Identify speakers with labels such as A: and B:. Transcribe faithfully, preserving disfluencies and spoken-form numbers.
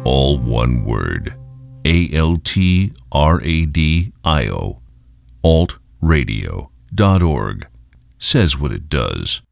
A: all one word. A L T R A D I O. alt radio dot org. Says what it does.